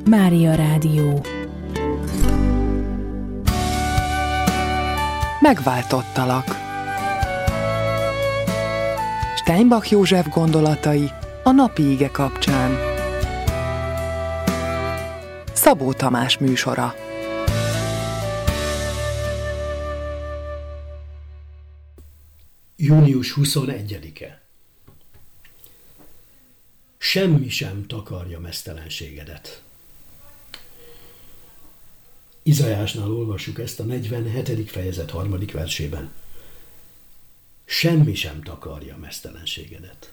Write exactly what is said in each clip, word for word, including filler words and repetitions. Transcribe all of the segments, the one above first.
Mária Rádió. Megváltottalak. Steinbach József gondolatai a napi ige kapcsán. Szabó Tamás műsora. június huszonegyedike. Semmi sem takarja meztelenségedet. Izaiásnál olvassuk ezt a negyvenhetedik fejezet harmadik versében. Semmi sem takarja meztelenségedet.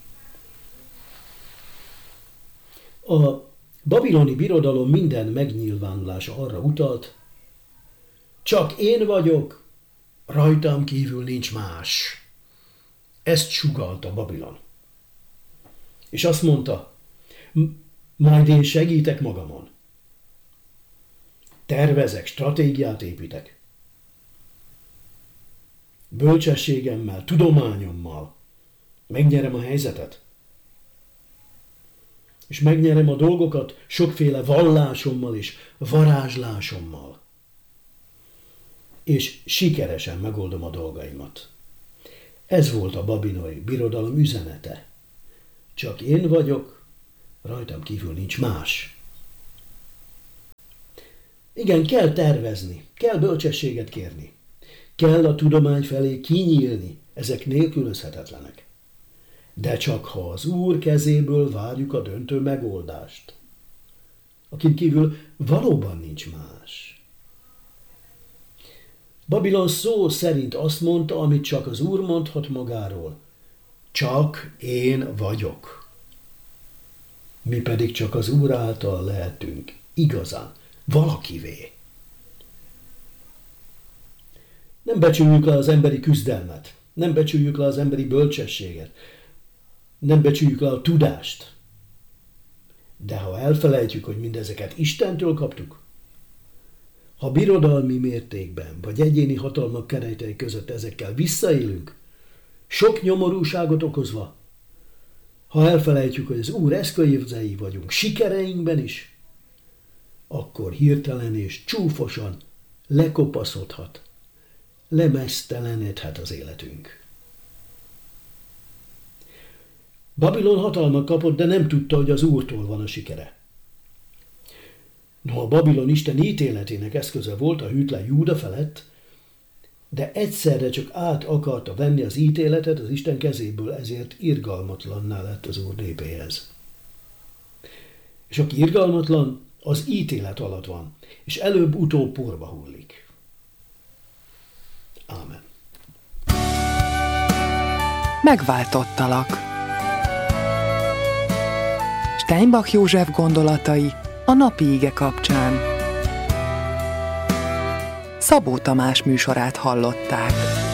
A babiloni birodalom minden megnyilvánulása arra utalt, csak én vagyok, rajtam kívül nincs más. Ezt sugallta Babilon. És azt mondta, majd én segítek magamon. Tervezek, stratégiát építek. Bölcsességemmel, tudományommal megnyerem a helyzetet. És megnyerem a dolgokat sokféle vallásommal és varázslásommal. És sikeresen megoldom a dolgaimat. Ez volt a babiloni birodalom üzenete. Csak én vagyok, rajtam kívül nincs más. Igen, kell tervezni, kell bölcsességet kérni. Kell a tudomány felé kinyílni, ezek nélkülözhetetlenek. De csak ha az Úr kezéből várjuk a döntő megoldást, akin kívül valóban nincs más. Babilon szó szerint azt mondta, amit csak az Úr mondhat magáról. Csak én vagyok. Mi pedig csak az Úr által lehetünk igazán valakivé. Nem becsüljük le az emberi küzdelmet, nem becsüljük le az emberi bölcsességet, nem becsüljük le a tudást. De ha elfelejtjük, hogy mindezeket Istentől kaptuk, ha birodalmi mértékben vagy egyéni hatalmak keretei között ezekkel visszaélünk, sok nyomorúságot okozva, ha elfelejtjük, hogy az Úr eszközei vagyunk sikereinkben is, akkor hirtelen és csúfosan lekopaszodhat, lemeztelenedhet az életünk. Babilon hatalmat kapott, de nem tudta, hogy az Úrtól van a sikere. No, a Babilon Isten ítéletének eszköze volt a hűtlen Júda felett, de egyszerre csak át akarta venni az ítéletet az Isten kezéből, ezért irgalmatlanná lett az Úr népéhez. És aki irgalmatlan, az ítélet alatt van, és előbb-utóbb porba hullik. Ámen. Megváltottalak. Steinbach József gondolatai a napi ige kapcsán. Szabó Tamás műsorát hallották.